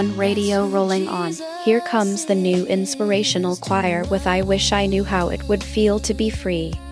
Radio rolling on. Here comes the new inspirational choir with I Wish I Knew How It Would Feel to Be Free.